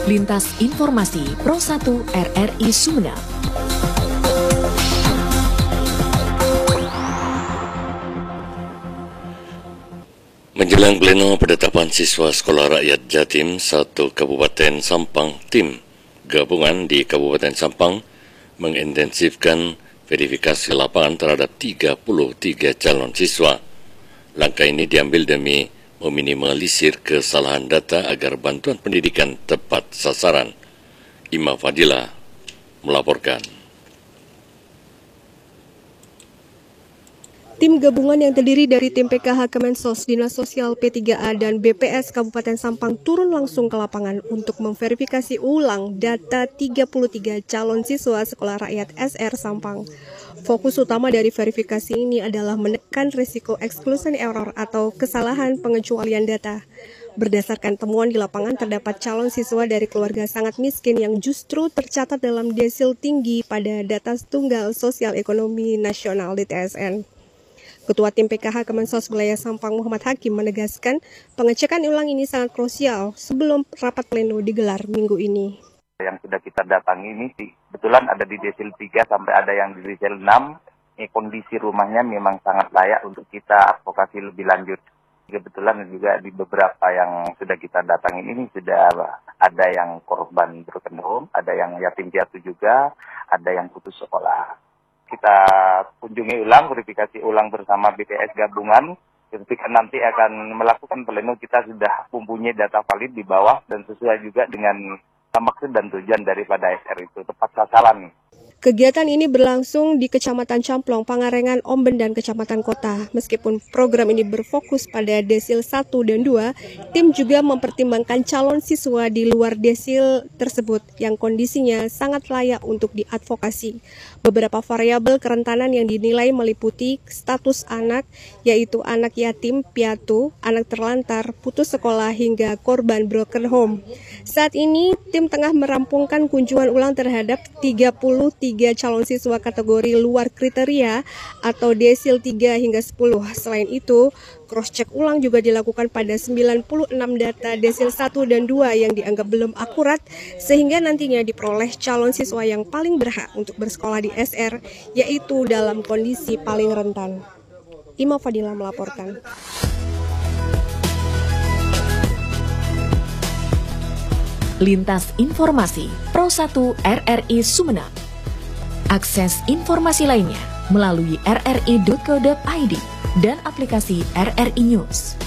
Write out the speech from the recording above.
Lintas Informasi Pro 1 RRI Sumeneb. Menjelang pleno penetapan siswa Sekolah Rakyat Jatim 1 Kabupaten Sampang, tim gabungan di Kabupaten Sampang mengintensifkan verifikasi lapangan terhadap 33 calon siswa. Langkah ini diambil demi meminimalisir kesalahan data agar bantuan pendidikan tepat sasaran. Ima Fadila melaporkan. Tim gabungan yang terdiri dari tim PKH Kemensos, Dinas Sosial P3A, dan BPS Kabupaten Sampang turun langsung ke lapangan untuk memverifikasi ulang data 33 calon siswa Sekolah Rakyat SR Sampang. Fokus utama dari verifikasi ini adalah menekan risiko exclusion error atau kesalahan pengecualian data. Berdasarkan temuan di lapangan, terdapat calon siswa dari keluarga sangat miskin yang justru tercatat dalam desil tinggi pada data tunggal sosial ekonomi nasional di TSN. Ketua Tim PKH Kemensos Wilayah Sampang Muhammad Hakim menegaskan pengecekan ulang ini sangat krusial sebelum rapat pleno digelar minggu ini. Yang sudah kita datangi ini kebetulan ada di desil 3 sampai ada yang di desil 6. Kondisi rumahnya memang sangat layak untuk kita advokasi lebih lanjut. Kebetulan juga di beberapa yang sudah kita datangin ini sudah ada yang korban broken home, ada yang yatim piatu juga, ada yang putus sekolah. Kita kunjungi ulang, verifikasi ulang bersama BPS gabungan. Ketika nanti akan melakukan pleno, kita sudah mempunyai data valid di bawah dan sesuai juga dengan maksud dan tujuan daripada SR itu, tepat sasaran. Kegiatan ini berlangsung di Kecamatan Camplong, Pangarengan, Omben, dan Kecamatan Kota. Meskipun program ini berfokus pada desil 1 dan 2, tim juga mempertimbangkan calon siswa di luar desil tersebut yang kondisinya sangat layak untuk diadvokasi. Beberapa variabel kerentanan yang dinilai meliputi status anak, yaitu anak yatim, piatu, anak terlantar, putus sekolah, hingga korban broken home. Saat ini, tim tengah merampungkan kunjungan ulang terhadap 33 calon siswa kategori luar kriteria atau desil 3 hingga 10. Selain itu, cross-check ulang juga dilakukan pada 96 data desil 1 dan 2 yang dianggap belum akurat, sehingga nantinya diperoleh calon siswa yang paling berhak untuk bersekolah di SR, yaitu dalam kondisi paling rentan. Ima Fadila melaporkan. Lintas Informasi Pro 1 RRI Sumeneb. Akses informasi lainnya melalui rri.co.id dan aplikasi RRI News.